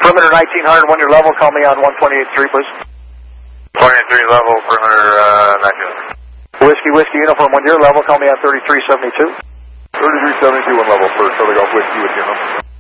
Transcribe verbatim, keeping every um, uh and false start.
Perimeter nineteen hundred, one your level, call me on one twenty-eight three, please. twenty-eight three level, perimeter uh, nineteen hundred. Whiskey, Whiskey, uniform, one your level, call me on thirty-three seventy-two. thirty-three seventy-two, one level, first, Southern Golf Whiskey with you, huh?